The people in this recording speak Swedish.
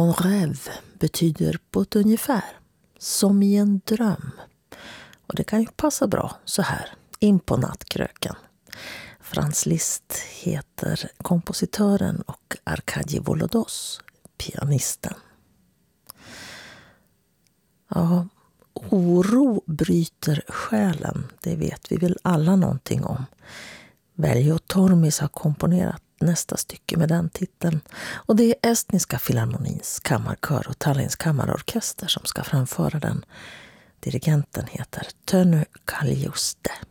en rêve betyder på ett ungefär som i en dröm. Och det kan ju passa bra så här, in på nattkröken. Franz Liszt heter kompositören och Arkadij Volodos, pianisten. Ja, oro bryter själen, det vet vi väl alla någonting om. Veljo Tormis har komponerat nästa stycke med den titeln. Och det är Estniska Filharmonins kammarkör och Tallinns kammarorkester som ska framföra den. Dirigenten heter Tönu Kaljuste.